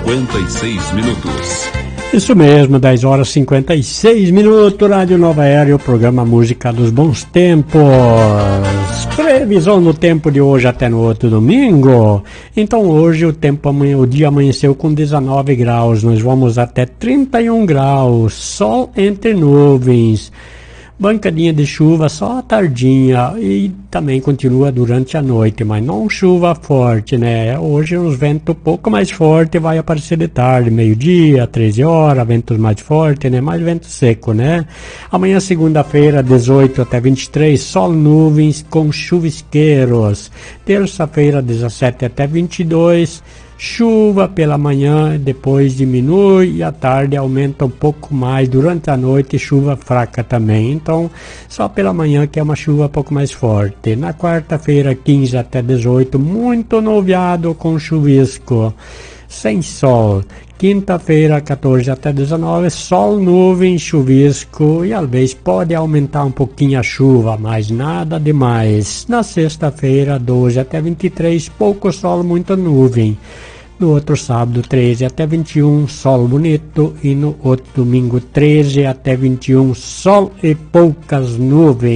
56 minutos. Isso mesmo, 10 horas e 56 minutos, Rádio Nova Era, o programa Música dos Bons Tempos. Previsão no tempo de hoje até no outro domingo. Então hoje o dia amanheceu com 19 graus, nós vamos até 31 graus, sol entre nuvens. Bancadinha de chuva só à tardinha e também continua durante a noite, mas não chuva forte, né? Hoje uns ventos um pouco mais fortes vai aparecer de tarde, meio-dia, 13 horas, ventos mais fortes, né? Mais vento seco, né? Amanhã, segunda-feira, 18 até 23, sol, nuvens com chuvisqueiros. Terça-feira, 17 até 22, chuva pela manhã, depois diminui e à tarde aumenta um pouco mais. Durante a noite, chuva fraca também. Então, só pela manhã que é uma chuva um pouco mais forte. Na quarta-feira, 15 até 18, muito nublado com chuvisco, sem sol. Quinta-feira, 14 até 19, sol, nuvem, chuvisco e às vezes pode aumentar um pouquinho a chuva, mas nada demais. Na sexta-feira, 12 até 23, pouco sol, muita nuvem. No outro sábado, 13 até 21, sol bonito. E no outro domingo, 13 até 21, sol e poucas nuvens.